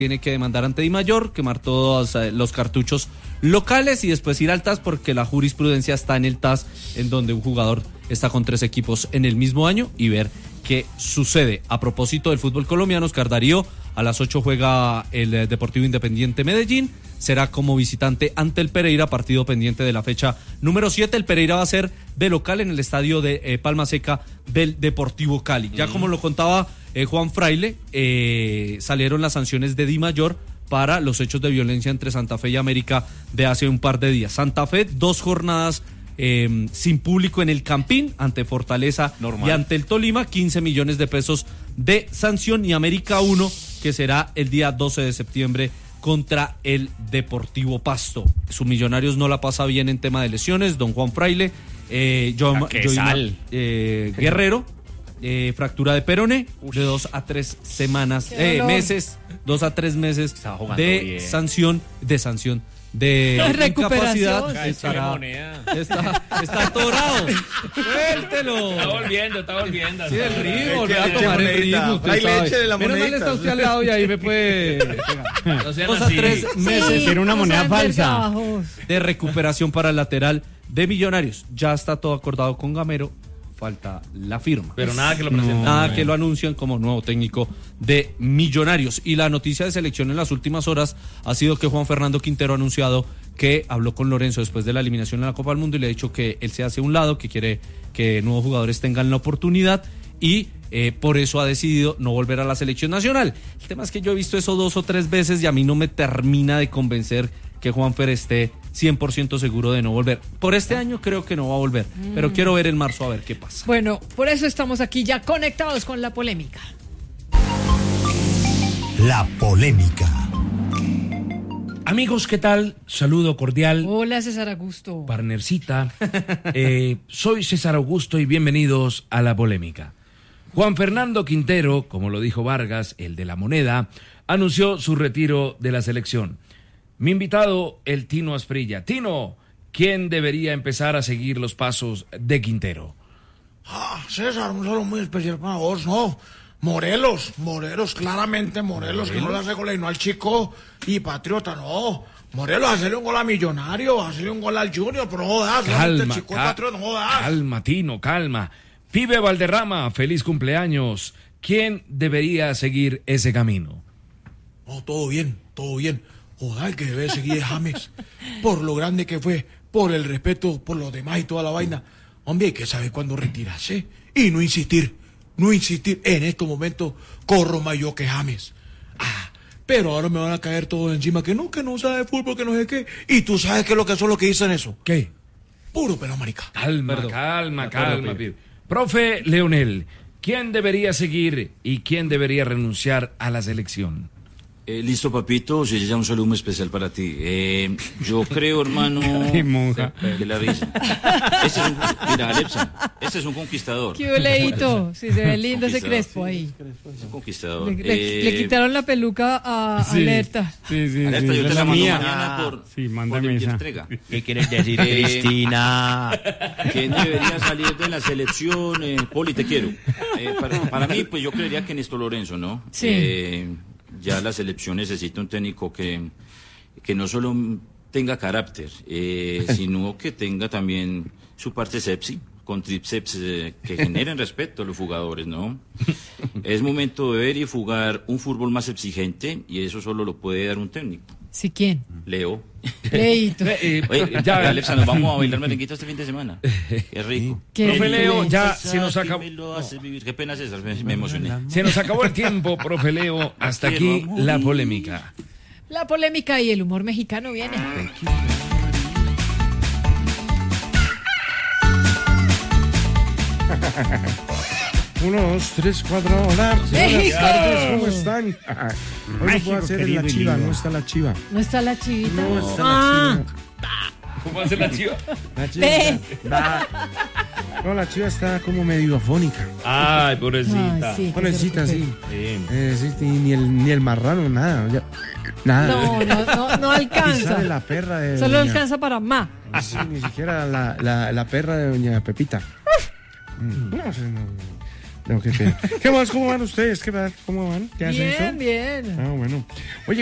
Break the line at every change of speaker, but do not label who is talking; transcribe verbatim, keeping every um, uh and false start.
tiene que demandar ante Dimayor, quemar todos eh, los cartuchos locales y después ir al T A S porque la jurisprudencia está en el T A S, en donde un jugador está con tres equipos en el mismo año, y ver qué sucede. A propósito del fútbol colombiano, Oscar Darío, a las ocho juega el eh, Deportivo Independiente Medellín, será como visitante ante el Pereira, partido pendiente de la fecha número siete. El Pereira va a ser de local en el estadio de eh, Palma Seca del Deportivo Cali. Ya como lo contaba eh, Juan Fraile, eh, salieron las sanciones de Dimayor para los hechos de violencia entre Santa Fe y América de hace un par de días. Santa Fe, dos jornadas eh, sin público en el Campín, ante Fortaleza Normal. Y ante el Tolima, quince millones de pesos de sanción, y América uno, que será el día doce de septiembre contra el Deportivo Pasto. Sus Millonarios no la pasa bien en tema de lesiones, don Juan Fraile, eh, Joima, Joima, eh, Guerrero, eh, fractura de peroné, Uy. de dos a tres semanas, eh, meses, dos a tres meses de bien. sanción, de sanción, de incapacidad. Estará, está, está atorado. Suéltelo.
Está volviendo, está volviendo.
Sí, el ritmo, le va a tomar el ritmo. Usted
Hay
sabe.
leche de la
Menos
monedita.
mal está usted al lado y ahí me puede.
No sean
Dos a
así.
tres meses.
Sí, era una
no
moneda
sean
falsa.
vergajos.
De recuperación para el lateral de Millonarios. Ya está todo acordado con Gamero, falta la firma.
Pero nada que lo presenten.
Nada
no,
que lo anuncian como nuevo técnico de Millonarios. Y la noticia de selección en las últimas horas ha sido que Juan Fernando Quintero ha anunciado que habló con Lorenzo después de la eliminación en la Copa del Mundo y le ha dicho que él se hace a un lado, que quiere que nuevos jugadores tengan la oportunidad, y eh, por eso ha decidido no volver a la selección nacional. El tema es que yo he visto eso dos o tres veces y a mí no me termina de convencer que Juanfer esté cien por ciento seguro de no volver. Por este año creo que no va a volver, mm. pero quiero ver en marzo a ver qué pasa.
Bueno, por eso estamos aquí ya conectados con la polémica.
La polémica.
Amigos, ¿qué tal? Saludo cordial.
Hola, César Augusto.
Partnercita. Eh, soy César Augusto y bienvenidos a La Polémica. Juan Fernando Quintero, como lo dijo Vargas, el de la moneda, anunció su retiro de la selección. Mi invitado, el Tino Asprilla. Tino, ¿quién debería empezar a seguir los pasos de Quintero?
Ah, César, un saludo muy especial para vos, ¿no? Morelos, Morelos, claramente Morelos, ¿Morelos? Que no le hace gol no al Chico y Patriota, no. Morelos, hacerle un gol a Millonario, hacerle un gol al Junior, pero no das,
calma,
el Chico
cal-
Patriota, no das.
Calma, Tino, calma. Pibe Valderrama, feliz cumpleaños. ¿Quién debería seguir ese camino?
No, todo bien, todo bien. Joder, el que debe seguir es James, por lo grande que fue, por el respeto por los demás y toda la vaina. Hombre, hay que saber cuándo retirarse y no insistir. No insistir, en estos momentos corro más yo que James. Ah, pero ahora me van a caer todos encima, que no, que no sabe fútbol, que no sé qué. Y tú sabes qué es lo que son los que dicen eso.
¿Qué?
Puro pelo marica.
Calma,
Perdón.
calma,
Perdón,
calma,
pibe.
pibe. Profe Leonel, ¿quién debería seguir y quién debería renunciar a la selección?
Eh, listo, papito, sí, ya un saludo muy especial para ti. Eh, yo creo, hermano,
Ay, monja.
que la risa. Este es un, mira, Alepsa, este es un conquistador.
Qué oleito. Sí, se ve lindo ese
Conquistador,
crespo
sí.
ahí.
Es un conquistador.
Le, le-
Eh,
le quitaron la peluca a
Sí.
Alerta.
Sí, sí,
Alerta,
sí,
yo te
es
la mando
mía.
mañana por,
Sí,
por
mándame esa.
entrega.
¿Qué quieres decir,
Eh,
Cristina?
¿Quién debería salir de la selección? Eh, Poli, te quiero. Eh, para, para mí, pues yo creería que Néstor Lorenzo, ¿no?
Sí.
Eh, ya la selección necesita un técnico que, que no solo tenga carácter, eh, sino que tenga también su parte sepsi, con tríceps eh, que generen respeto a los jugadores, ¿no? Es momento de ver y jugar un fútbol más exigente, y eso solo lo puede dar un técnico.
¿Sí quién?
Leo.
Leito.
Eh,
Oye,
ya,
Alexa, nos vamos a bailar merenguito este fin de semana. Qué rico.
Qué
Profe
rico
Leo,
es.
ya
César,
se nos
que
acabó.
me lo hace vivir. Qué pena, César, me, me emocioné.
Se nos acabó el tiempo, profe Leo. Hasta aquí la polémica.
La polémica y el humor mexicano viene.
Uno, dos, tres, cuatro, hola.
¡México!
Buenas tardes, ¿cómo están? Hoy no
México,
puedo hacer
querido
la
y
chiva,
lindo.
no está la chiva.
¿No está la chivita?
No está
Ah,
la chiva.
¿Cómo hace la chiva?
La chiva
Ve.
está- No, la chiva está como medio afónica.
Ay,
Ay,
pobrecita.
sí, que se
Pobrecita, sí.
recupere.
Eh, sí, sí, ni, el, ni el marrano, nada. ya- nada.
No, no, no, no
Y
alcanza.
sale la perra de
Solo
doña-
alcanza para más.
Sí, ni siquiera la, la, la perra de doña Pepita. Mm, No, sí, no, no. No, qué pena. ¿Qué más? ¿Cómo van ustedes? ¿Qué tal? ¿Cómo van? ¿Qué hacen
Bien,
eso?
bien.
Ah, bueno. Oye,